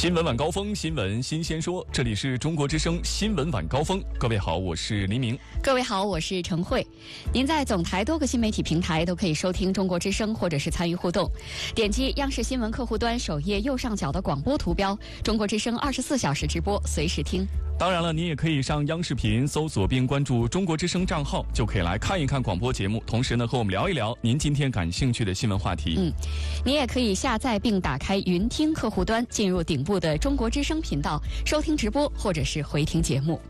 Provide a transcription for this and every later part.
新闻晚高峰，新闻新鲜说，这里是中国之声新闻晚高峰。各位好，我是黎明。 各位好，我是陈慧。您在总台多个新媒体平台都可以收听中国之声，或者是参与互动。点击央视新闻客户端首页右上角的广播图标，中国之声24小时直播，随时听。 当然了，您也可以上央视频搜索并关注中国之声账号，就可以来看一看广播节目，同时呢和我们聊一聊您今天感兴趣的新闻话题。 您也可以下载并打开云听客户端，进入顶部的中国之声频道，收听直播或者是回听节目。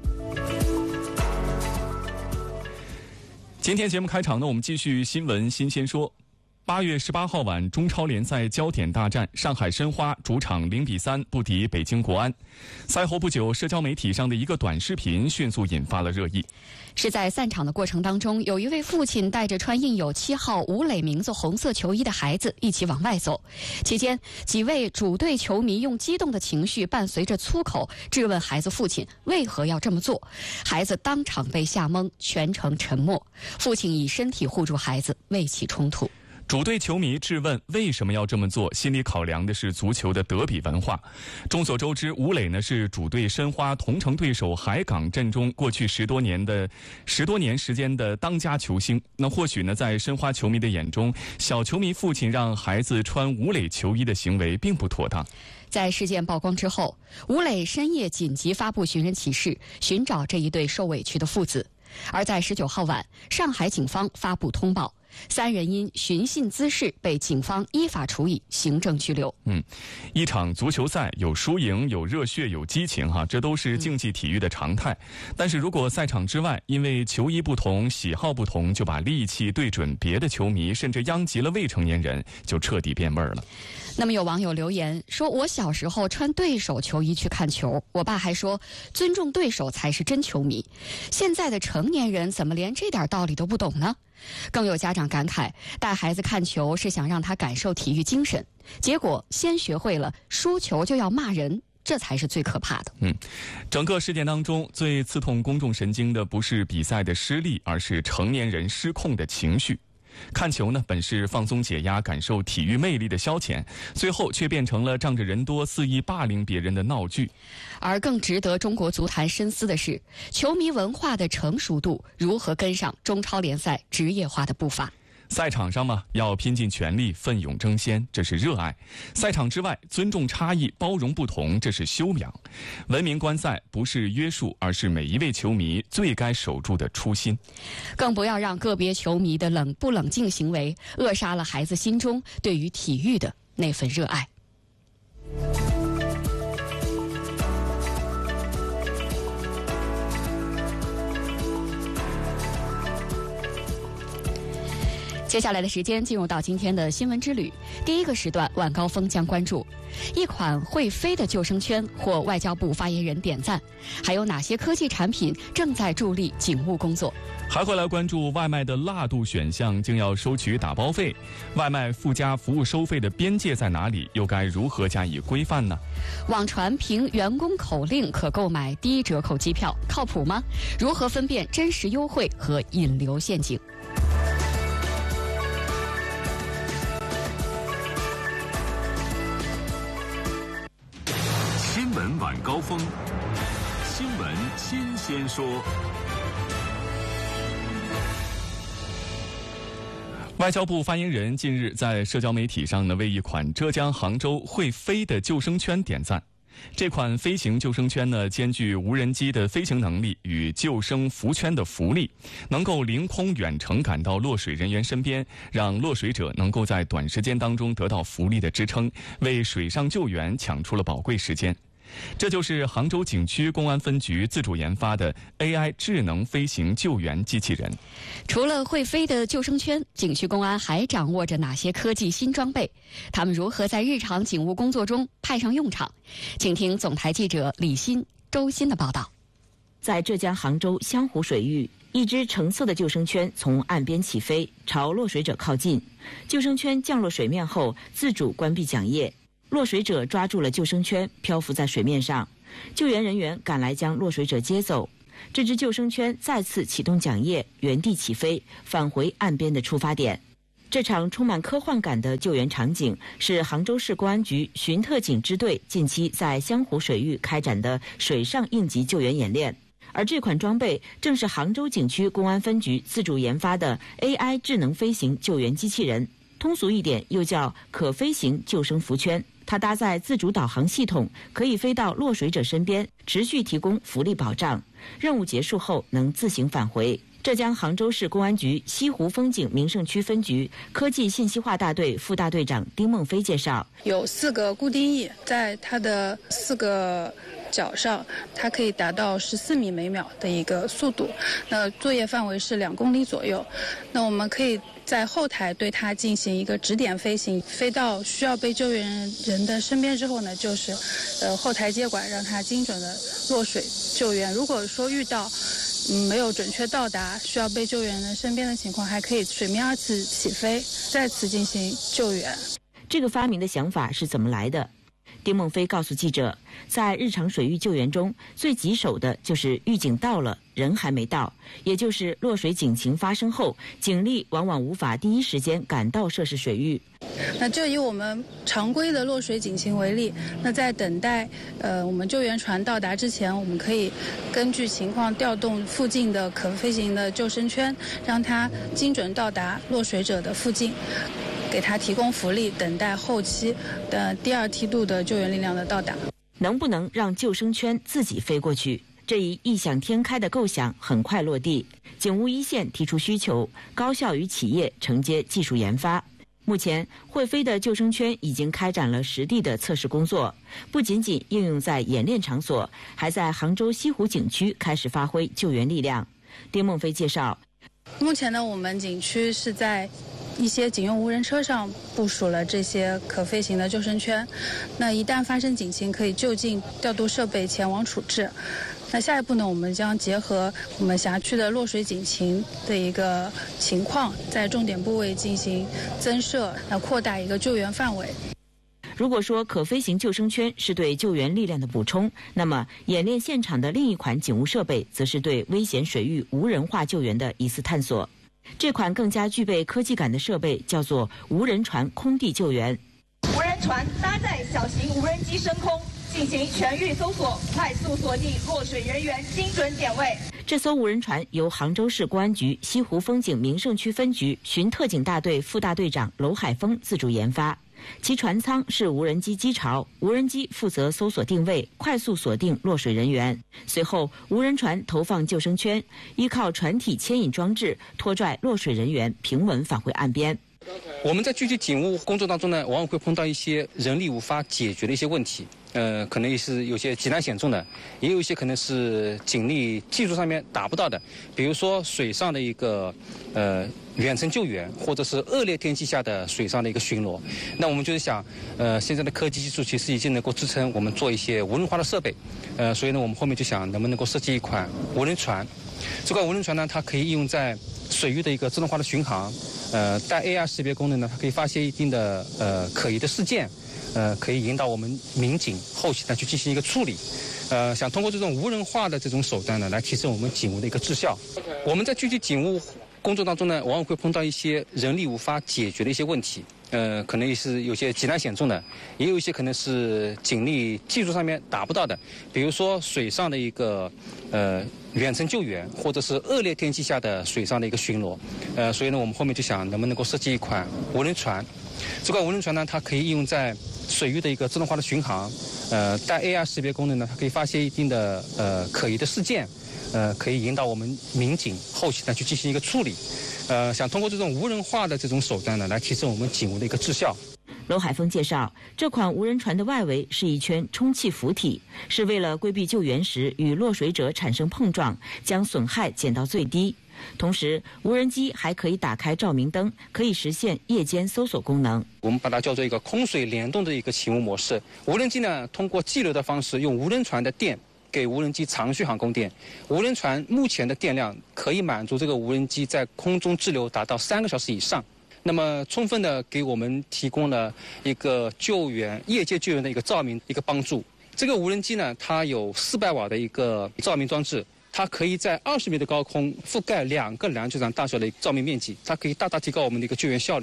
今天节目开场呢，我们继续新闻新鲜说。8月18号晚，中超联赛焦点大战，上海申花主场0-3不敌北京国安。赛后不久，社交媒体上的一个短视频迅速引发了热议。 是在散场的过程当中，有一位父亲带着穿印有7号吴磊名字红色球衣的孩子一起往外走，期间几位主队球迷用激动的情绪伴随着粗口质问孩子父亲为何要这么做，孩子当场被吓懵，全程沉默，父亲以身体护住孩子，未起冲突。 主队球迷质问为什么要这么做，心里考量的是足球的德比文化。众所周知，吴磊呢是主队申花同城对手海港阵中过去10多年时间的当家球星。那或许呢，在申花球迷的眼中，小球迷父亲让孩子穿吴磊球衣的行为并不妥当。 在事件曝光之后，吴磊深夜紧急发布寻人启事，寻找这一对受委屈的父子。而在19号晚，上海警方发布通报，3人因寻衅滋事被警方依法处以行政拘留。 一场足球赛有输赢，有热血，有激情这都是竞技体育的常态。但是如果赛场之外因为球衣不同、喜好不同，就把戾气对准别的球迷，甚至殃及了未成年人，就彻底变味儿了。 那么有网友留言说，我小时候穿对手球衣去看球，我爸还说尊重对手才是真球迷。现在的成年人怎么连这点道理都不懂呢？更有家长感慨，带孩子看球是想让他感受体育精神，结果先学会了输球就要骂人，这才是最可怕的。 整个事件当中最刺痛公众神经的不是比赛的失利，而是成年人失控的情绪。看球呢，本是放松解压、感受体育魅力的消遣，最后却变成了仗着人多肆意霸凌别人的闹剧。 而更值得中国足坛深思的是，球迷文化的成熟度如何跟上中超联赛职业化的步伐。 赛场上嘛，要拼尽全力，奋勇争先，这是热爱；赛场之外，尊重差异，包容不同，这是修养。文明观赛不是约束，而是每一位球迷最该守住的初心。 更不要让个别球迷的不冷静行为扼杀了孩子心中对于体育的那份热爱。接下来的时间进入到今天的新闻之旅。第一个时段晚高峰将关注一款会飞的救生圈获外交部发言人点赞，还有哪些科技产品正在助力警务工作。 还会来关注外卖的辣度选项竟要收取打包费，外卖附加服务收费的边界在哪里，又该如何加以规范呢？ 网传凭员工口令可购买低折扣机票，靠谱吗？如何分辨真实优惠和引流陷阱？ 新闻晚高峰，新闻新鲜说。 外交部发言人近日在社交媒体上呢，为一款浙江杭州会飞的救生圈点赞。这款飞行救生圈呢，兼具无人机的飞行能力与救生浮圈的浮力，能够凌空远程赶到落水人员身边，让落水者能够在短时间当中得到浮力的支撑，为水上救援抢出了宝贵时间。这就是杭州景区公安分局自主研发的 AI 智能飞行救援机器人。 除了会飞的救生圈，景区公安还掌握着哪些科技新装备？他们如何在日常警务工作中派上用场？请听总台记者李欣、周鑫的报道。 在浙江杭州湘湖水域，一只橙色的救生圈从岸边起飞，朝落水者靠近。救生圈降落水面后，自主关闭桨叶。落水者抓住了救生圈，漂浮在水面上。救援人员赶来将落水者接走。这只救生圈再次启动桨叶，原地起飞，返回岸边的出发点。 这场充满科幻感的救援场景是杭州市公安局巡特警支队近期在湘湖水域开展的水上应急救援演练，而这款装备正是杭州景区公安分局自主研发的 AI 智能飞行救援机器人，通俗一点又叫可飞行救生浮圈。它搭载自主导航系统，可以飞到落水者身边，持续提供浮力保障，任务结束后能自行返回。浙江杭州市公安局西湖风景名胜区分局科技信息化大队副大队长丁梦飞介绍， 有4个固定翼，在它的4个脚上，它可以达到14米每秒的一个速度，那作业范围是2公里左右。那我们可以在后台对它进行一个指点飞行，飞到需要被救援人的身边之后呢，就是后台接管，让它精准的落水救援。如果说遇到没有准确到达需要被救援人身边的情况，还可以水面2次起飞，再次进行救援。 这个发明的想法是怎么来的？丁梦飞告诉记者，在日常水域救援中，最棘手的就是预警到了，人还没到，也就是落水警情发生后，警力往往无法第一时间赶到涉事水域。 那就以我们常规的落水警情为例，那在等待我们救援船到达之前，我们可以根据情况调动附近的可飞行的救生圈，让它精准到达落水者的附近，给他提供浮力，等待后期的第2梯度的救援力量的到达。 能不能让救生圈自己飞过去？这一异想天开的构想很快落地。警务一线提出需求，高校与企业承接技术研发。目前，会飞的救生圈已经开展了实地的测试工作，不仅仅应用在演练场所，还在杭州西湖景区开始发挥救援力量。丁梦飞介绍， 目前呢，我们景区是在一些警用无人车上部署了这些可飞行的救生圈，那一旦发生警情，可以就近调度设备前往处置。那下一步呢，我们将结合我们辖区的落水警情的一个情况，在重点部位进行增设，扩大一个救援范围。 如果说可飞行救生圈是对救援力量的补充，那么演练现场的另一款警务设备，则是对危险水域无人化救援的一次探索。这款更加具备科技感的设备叫做无人船空地救援。 无人船搭载小型无人机升空，进行全域搜索，快速锁定落水人员，精准点位。 这艘无人船由杭州市公安局西湖风景名胜区分局巡特警大队副大队长娄海峰自主研发。其船舱是无人机机巢，无人机负责搜索定位，快速锁定落水人员。随后，无人船投放救生圈，依靠船体牵引装置拖拽落水人员平稳返回岸边。 我们在具体警务工作当中呢，往往会碰到一些人力无法解决的一些问题，可能是有些极难险重的，也有一些可能是警力技术上面达不到的，比如说水上的一个远程救援，或者是恶劣天气下的水上的一个巡逻。那我们就是想，现在的科技技术其实已经能够支撑我们做一些无人化的设备，所以呢，我们后面就想能不能够设计一款无人船。这款无人船呢，它可以应用在水域的一个自动化的巡航，带 AR 识别功能呢，它可以发现一定的可疑的事件，可以引导我们民警后期呢去进行一个处理。想通过这种无人化的这种手段呢，来提升我们警务的一个质效。我们在具体警务工作当中呢，往往会碰到一些人力无法解决的一些问题，可能是有些极难险重的，也有一些可能是警力技术上面达不到的，比如说水上的一个远程救援，或者是恶劣天气下的水上的一个巡逻。所以呢，我们后面就想能不能够设计一款无人船。这款无人船呢，它可以应用在水域的一个自动化的巡航，带 AR 识别功能呢，它可以发现一定的可疑的事件，可以引导我们民警后期呢去进行一个处理。想通过这种无人化的这种手段呢，来提升我们警务的一个质效。 娄海峰介绍，这款无人船的外围是一圈充气浮体，是为了规避救援时与落水者产生碰撞，将损害减到最低。同时，无人机还可以打开照明灯，可以实现夜间搜索功能。 我们把它叫做一个空水联动的一个勤务模式。无人机呢，通过激流的方式，用无人船的电给无人机长续航供电。无人船目前的电量可以满足这个无人机在空中滞留达到3个小时以上。那么充分的给我们提供了一个夜间救援的一个照明一个帮助。这个无人机呢，它有400瓦的一个照明装置，它可以在20米的高空覆盖2个篮球场大小的照明面积，它可以大大提高我们的一个救援效率。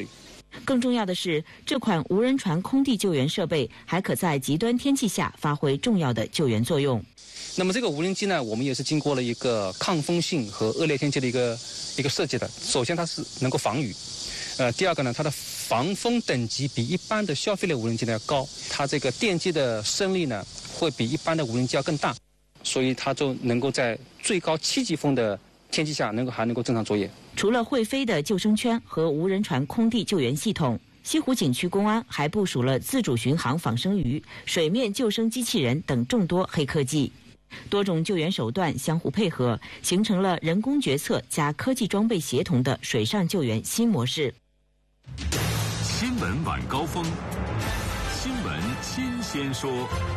更重要的是，这款无人船空地救援设备还可在极端天气下发挥重要的救援作用。 那么这个无人机呢，我们也是经过了一个抗风性和恶劣天气的一个设计的。首先它是能够防雨，第二个呢，它的防风等级比一般的消费类无人机呢要高，它这个电机的升力呢会比一般的无人机要更大，所以它就能够在最高7级风的天气下还能够正常作业。 除了会飞的救生圈和无人船空地救援系统，西湖景区公安还部署了自主巡航仿生鱼、水面救生机器人等众多黑科技。多种救援手段相互配合，形成了人工决策加科技装备协同的水上救援新模式。 新闻晚高峰，新闻新鲜说。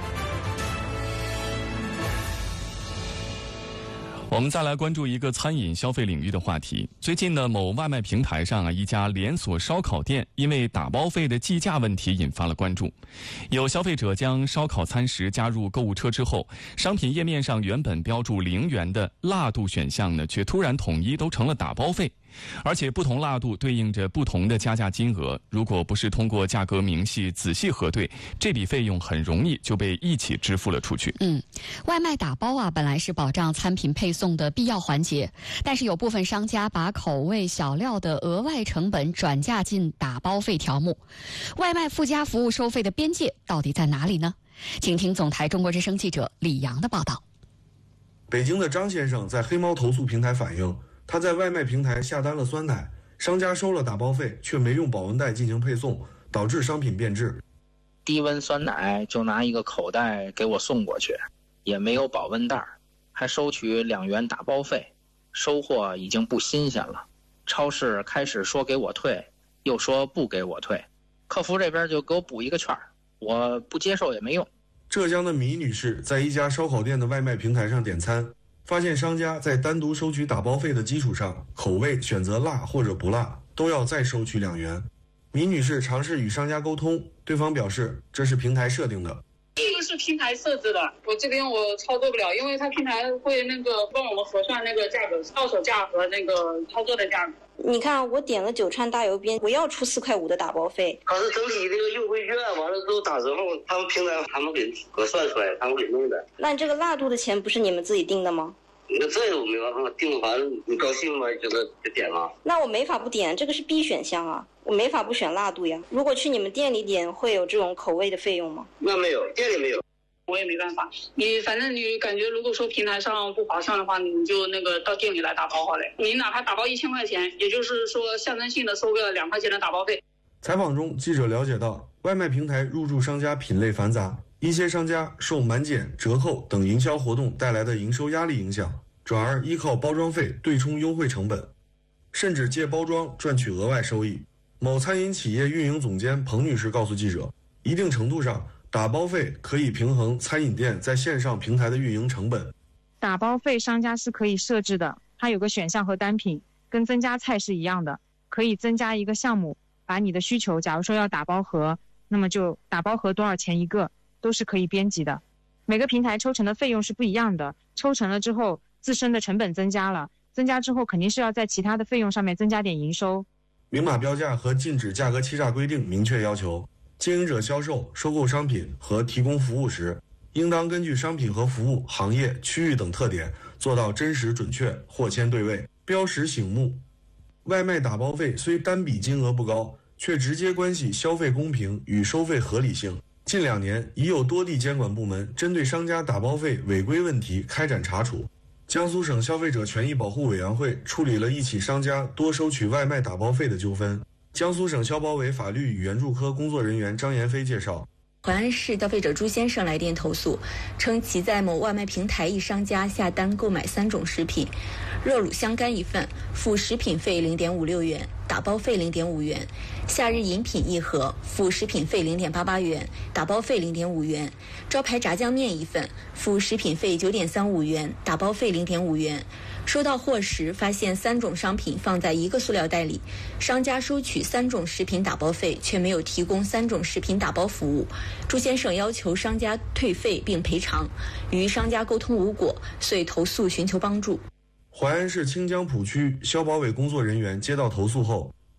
我们再来关注一个餐饮消费领域的话题。最近呢，某外卖平台上一家连锁烧烤店因为打包费的计价问题引发了关注。有消费者将烧烤餐食加入购物车之后，商品页面上原本标注0元的辣度选项呢，却突然统一都成了打包费。而且不同辣度对应着不同的加价金额，如果不是通过价格明细仔细核对，这笔费用很容易就被一起支付了出去。 外卖打包本来是保障餐品配送的必要环节，但是有部分商家把口味小料的额外成本转嫁进打包费条目。外卖附加服务收费的边界到底在哪里呢？请听总台中国之声记者李阳的报道。 北京的张先生在黑猫投诉平台反映，他在外卖平台下单了酸奶，商家收了打包费，却没用保温袋进行配送，导致商品变质。 低温酸奶就拿一个口袋给我送过去，也没有保温袋，还收取2元打包费，收货已经不新鲜了。超市开始说给我退，又说不给我退，客服这边就给我补一个券，我不接受也没用。 浙江的米女士在一家烧烤店的外卖平台上点餐，发现商家在单独收取打包费的基础上，口味选择辣或者不辣，都要再收取2元。米女士尝试与商家沟通，对方表示这是平台设定的。 这个是平台设置的，我这边我操作不了，因为他平台会帮我们核算那个价格，到手价和那个操作的价格。 你看，我点了9串大油边，我要出4块5的打包费。 它是整体这个优惠券完了之后打折后，他们平台他们给核算出来，他们给弄的。 那这个辣度的钱不是你们自己定的吗？ 那这我没办法定，反正你高兴吗？就点了。 那我没法不点，这个是必选项啊，我没法不选辣度呀。如果去你们店里点，会有这种口味的费用吗？ 那没有，店里没有。 我也没办法，反正你感觉如果说平台上不划算的话，你就到店里来打包好嘞。你哪怕打包1000块钱，也就是说象征性的收个2块钱的打包费。 采访中，记者了解到，外卖平台入驻商家品类繁杂，一些商家受满减、折扣等营销活动带来的营收压力影响，转而依靠包装费对冲优惠成本，甚至借包装赚取额外收益。某餐饮企业运营总监彭女士告诉记者，一定程度上，打包费可以平衡餐饮店在线上平台的运营成本。 打包费商家是可以设置的，它有个选项和单品，跟增加菜是一样的，可以增加一个项目，把你的需求，假如说要打包盒，那么就打包盒多少钱一个，都是可以编辑的。每个平台抽成的费用是不一样的，抽成了之后，自身的成本增加了，增加之后肯定是要在其他的费用上面增加点营收。 明码标价和禁止价格欺诈规定明确要求，经营者销售、收购商品和提供服务时，应当根据商品和服务、行业、区域等特点，做到真实准确、货签对位、标识醒目。外卖打包费虽单笔金额不高，却直接关系消费公平与收费合理性。近2年，已有多地监管部门针对商家打包费违规问题开展查处。江苏省消费者权益保护委员会处理了一起商家多收取外卖打包费的纠纷。江苏省消保委法律与援助科工作人员张延飞介绍， 淮安市消费者朱先生来电投诉，称其在某外卖平台一商家下单购买3种食品，热卤香干1份，付食品费0.56元，打包费0.5元；夏日饮品1盒，付食品费0.88元，打包费0.5元；招牌炸酱面1份，付食品费9.35元，打包费0.5元。收到货时，发现3种商品放在一个塑料袋里，商家收取3种食品打包费，却没有提供3种食品打包服务。朱先生要求商家退费并赔偿，与商家沟通无果，遂投诉寻求帮助。 淮安市清江浦区消保委工作人员接到投诉后，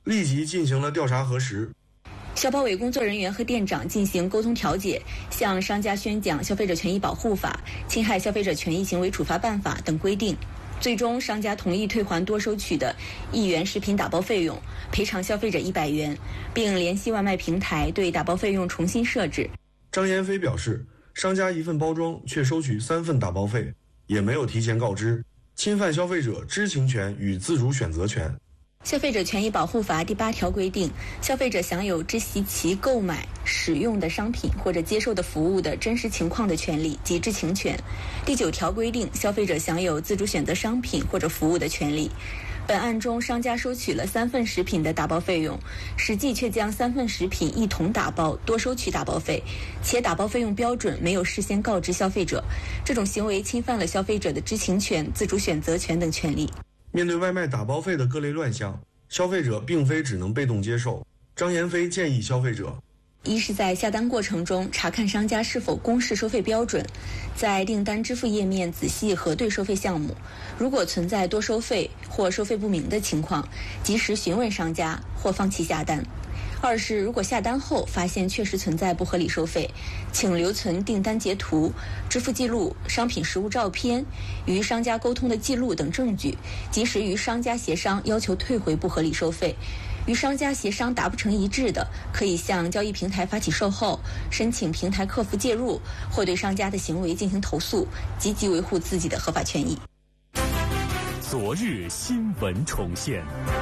立即进行了调查核实。 消保委工作人员和店长进行沟通调解，向商家宣讲《消费者权益保护法》《侵害消费者权益行为处罚办法》等规定。最终，商家同意退还多收取的1元食品打包费用，赔偿消费者100元，并联系外卖平台对打包费用重新设置。 张延飞表示，商家一份包装却收取3份打包费，也没有提前告知，侵犯消费者知情权与自主选择权。 消费者权益保护法第8条规定，消费者享有知悉其购买、使用的商品或者接受的服务的真实情况的权利及知情权。第9条规定，消费者享有自主选择商品或者服务的权利。本案中，商家收取了3份食品的打包费用，实际却将3份食品一同打包，多收取打包费，且打包费用标准没有事先告知消费者，这种行为侵犯了消费者的知情权、自主选择权等权利。 面对外卖打包费的各类乱象，消费者并非只能被动接受。张延飞建议消费者： 一是在下单过程中查看商家是否公示收费标准，在订单支付页面仔细核对收费项目，如果存在多收费或收费不明的情况，及时询问商家或放弃下单。二是如果下单后发现确实存在不合理收费，请留存订单截图、支付记录、商品实物照片、与商家沟通的记录等证据，及时与商家协商要求退回不合理收费。与商家协商达不成一致的，可以向交易平台发起售后，申请平台客服介入，或对商家的行为进行投诉，积极维护自己的合法权益。 昨日新闻重现。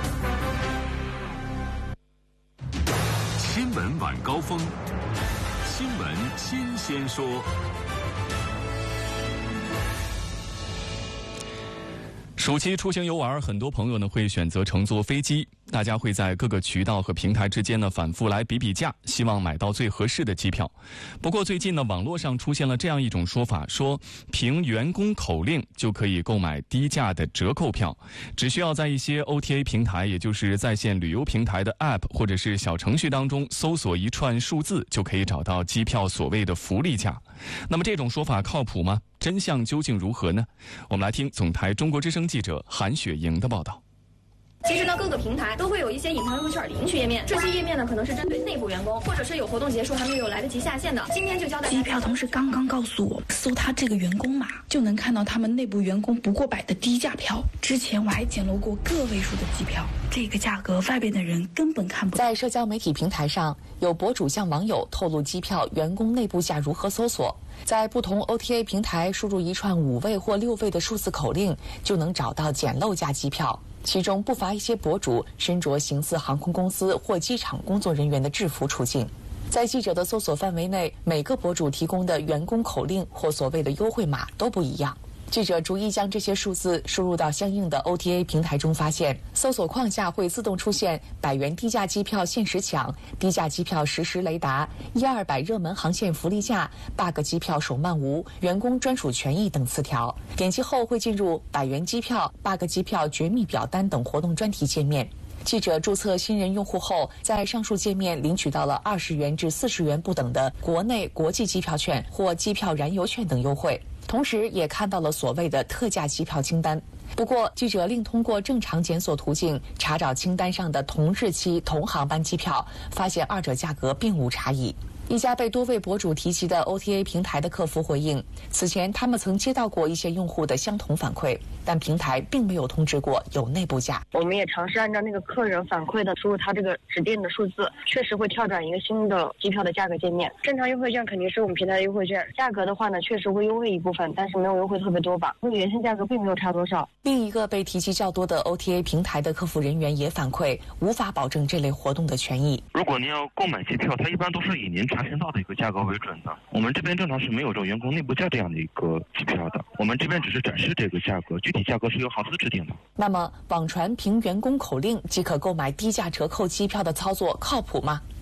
新闻晚高峰，新闻新鲜说。 暑期出行游玩，很多朋友呢会选择乘坐飞机，大家会在各个渠道和平台之间呢反复来比价，希望买到最合适的机票。不过最近呢，网络上出现了这样一种说法，说凭员工口令就可以购买低价的折扣票，只需要在一些 OTA 平台，也就是在线旅游平台的 App 或者是小程序当中搜索一串数字，就可以找到机票所谓的福利价。那么这种说法靠谱吗？真相究竟如何呢？我们来听总台中国之声记者韩雪莹的报道。 其实呢，各个平台都会有一些隐藏优惠券的领取页面，这些页面呢可能是针对内部员工，或者是有活动结束还没有来得及下线的。今天就教大家， 机票同事刚刚告诉我，搜他这个员工码就能看到他们内部员工不过百的低价票。之前我还捡漏过个位数的机票，这个价格外边的人根本看不到。 在社交媒体平台上，有博主向网友透露机票员工内部价如何搜索。在不同 OTA 平台输入一串5位或6位的数字口令，就能找到捡漏价机票。其中不乏一些博主身着形似航空公司或机场工作人员的制服出镜。在记者的搜索范围内，每个博主提供的员工口令或所谓的优惠码都不一样。记者逐一将这些数字输入到相应的 OTA 平台中，发现搜索框下会自动出现100元低价机票限时抢、低价机票实时雷达、1-200热门航线福利价、bug 机票手慢无、员工专属权益等词条。点击后会进入100元机票、bug 机票绝密表单等活动专题界面。记者注册新人用户后，在上述界面领取到了20元至40元不等的国内、国际机票券或机票燃油券等优惠。同时也看到了所谓的特价机票清单。不过，记者另通过正常检索途径查找清单上的同日期、同航班机票，发现二者价格并无差异。一家被多位博主提及的 OTA 平台的客服回应，此前他们曾接到过一些用户的相同反馈，但平台并没有通知过有内部价。 我们也尝试按照那个客人反馈的输入他这个指定的数字，确实会跳转一个新的机票的价格界面。正常优惠券肯定是我们平台的优惠券，价格的话呢，确实会优惠一部分，但是没有优惠特别多吧，那个原先价格并没有差多少。 另一个被提及较多的 OTA 平台的客服人员也反馈，无法保证这类活动的权益。 如果您要购买机票，它一般都是以您查询到的一个价格为准的。我们这边正常是没有这种员工内部价这样的一个机票的，我们这边只是展示这个价格，具体价格是由航司制定的。 那么，网传凭员工口令即可购买低价折扣机票的操作靠谱吗？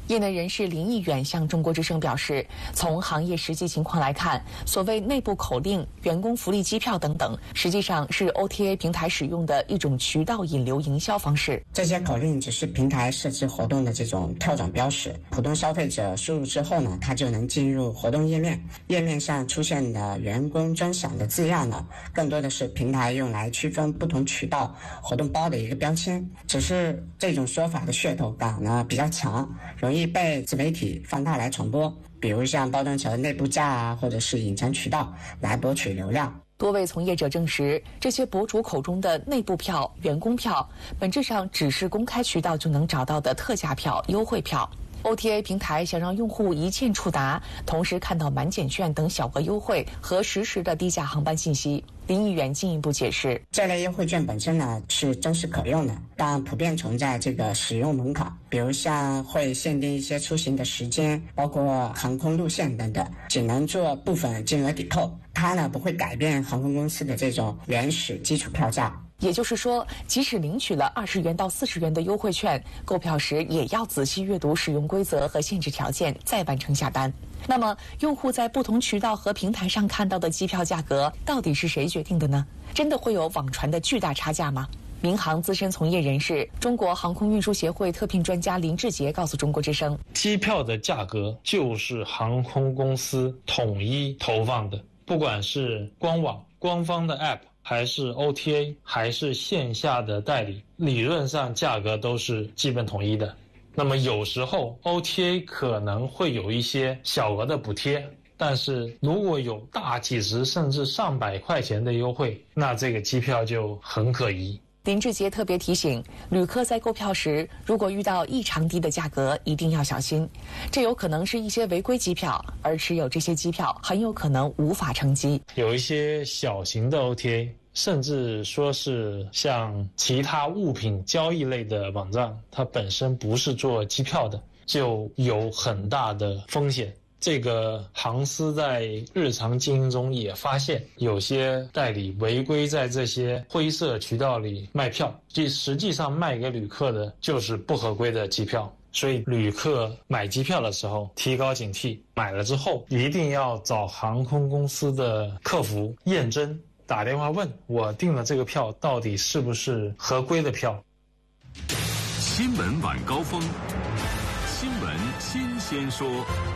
业内人士林毅远向中国之声表示，从行业实际情况来看，所谓内部口令、员工福利机票等等，实际上是 OTA 平台使用的一种渠道引流营销方式。 这些口令只是平台设置活动的这种跳转标识，普通消费者输入之后呢，他就能进入活动页面，页面上出现的员工专享的字样呢，更多的是平台用来区分不同渠道活动包的一个标签，只是这种说法的噱头感呢比较强，容易被自媒体放大来传播，比如像包装成内部价啊，或者是隐藏渠道来博取流量。 多位从业者证实，这些博主口中的内部票、员工票，本质上只是公开渠道就能找到的特价票、优惠票。OTA 平台想让用户一键触达，同时看到满减券等小额优惠和实时的低价航班信息。林毅远进一步解释， 这类优惠券本身呢是真实可用的，但普遍存在这个使用门槛，比如像会限定一些出行的时间，包括航空路线等等，只能做部分金额抵扣，它呢不会改变航空公司的这种原始基础票价。 也就是说，即使领取了20元到40元的优惠券，购票时也要仔细阅读使用规则和限制条件，再完成下单。那么，用户在不同渠道和平台上看到的机票价格，到底是谁决定的呢？真的会有网传的巨大差价吗？民航资深从业人士、中国航空运输协会特聘专家林志杰告诉中国之声， 机票的价格就是航空公司统一投放的，不管是官网、官方的 App，还是 OTA， 还是线下的代理，理论上价格都是基本统一的。那么有时候 OTA 可能会有一些小额的补贴，但是如果有大几十甚至上百块钱的优惠，那这个机票就很可疑。 林志杰特别提醒，旅客在购票时，如果遇到异常低的价格，一定要小心，这有可能是一些违规机票，而持有这些机票很有可能无法乘机。 有一些小型的 OTA， 甚至说是像其他物品交易类的网站，它本身不是做机票的，就有很大的风险。这个航司在日常经营中也发现，有些代理违规在这些灰色渠道里卖票，即实际上卖给旅客的就是不合规的机票。所以旅客买机票的时候提高警惕，买了之后一定要找航空公司的客服验真，打电话问我订了这个票到底是不是合规的票。 新闻晚高峰，新闻新鲜说。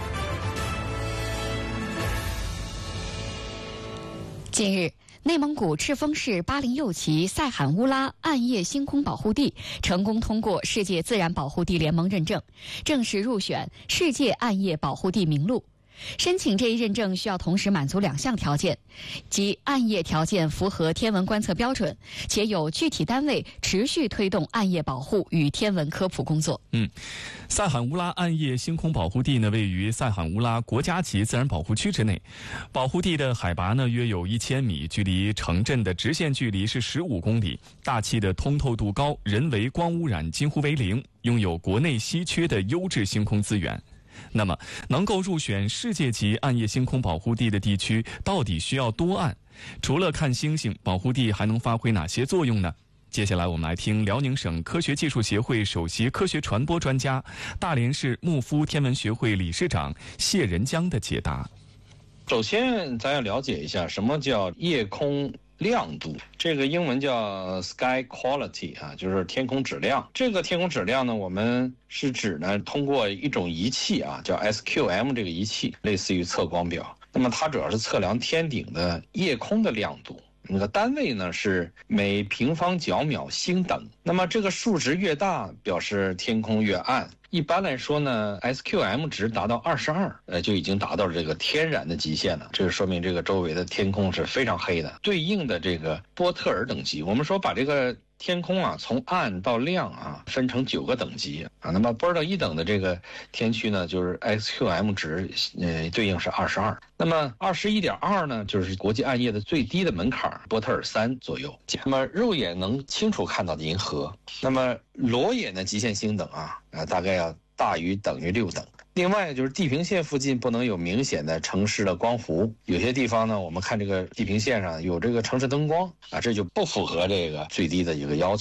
近日，内蒙古赤峰市巴林右旗塞罕乌拉暗夜星空保护地成功通过世界自然保护地联盟认证，正式入选世界暗夜保护地名录。申请这一认证需要同时满足2项条件，即暗夜条件符合天文观测标准，且有具体单位持续推动暗夜保护与天文科普工作。 塞罕乌拉暗夜星空保护地呢，位于塞罕乌拉国家级自然保护区之内。保护地的海拔呢约有1000米，距离城镇的直线距离是15公里，大气的通透度高，人为光污染几乎为0，拥有国内稀缺的优质星空资源。那么，能够入选世界级暗夜星空保护地的地区到底需要多暗？除了看星星，保护地还能发挥哪些作用呢？接下来我们来听辽宁省科学技术协会首席科学传播专家、大连市牧夫天文学会理事长谢仁江的解答。 首先，咱要了解一下什么叫夜空亮度，这个英文叫 sky quality 啊，就是天空质量。这个天空质量呢，我们是指呢通过一种仪器啊，叫 SQM 这个仪器，类似于测光表。那么它主要是测量天顶的夜空的亮度。那个单位呢是每平方角秒星等，那么这个数值越大，表示天空越暗。一般来说呢 ，SQM 值达到22，就已经达到了这个天然的极限了。这就说明这个周围的天空是非常黑的。对应的这个波特尔等级，我们说把这个天空啊从暗到亮啊分成9个等级啊。那么波尔特1等的这个天区呢，就是 SQM 值对应是22。那么21.2呢，就是国际暗夜的最低的门槛，波特尔3左右。那么肉眼能清楚看到的银河，那么裸眼的极限星等啊，大概要大于等于6等。另外就是地平线附近不能有明显的城市的光弧，有些地方呢，我们看这个地平线上有这个城市灯光啊，这就不符合这个最低的一个要求。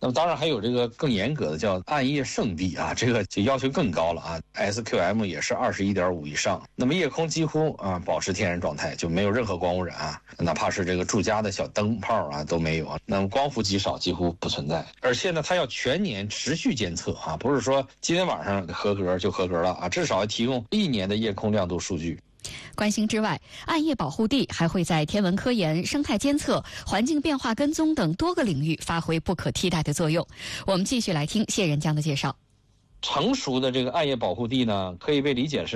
那么当然还有这个更严格的叫暗夜圣地啊，这个就要求更高了啊 ，SQM 也是21.5以上。那么夜空几乎保持天然状态，就没有任何光污染啊，哪怕是这个住家的小灯泡啊都没有啊。那么光伏极少，几乎不存在。而且呢，它要全年持续监测啊，不是说今天晚上合格就合格了啊，至少要提供1年的夜空亮度数据。 观星之外，暗夜保护地还会在天文科研、生态监测、环境变化跟踪等多个领域发挥不可替代的作用。我们继续来听谢仁江的介绍。 成熟的这个暗夜保护地呢，可以被理解是